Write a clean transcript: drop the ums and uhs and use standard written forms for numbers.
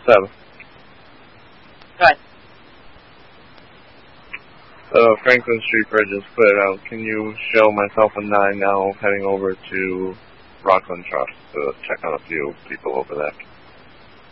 7. Right. Franklin Street Bridge is cleared out. Can you show myself a 9 now, heading over to Rockland Trust to check on a few people over there?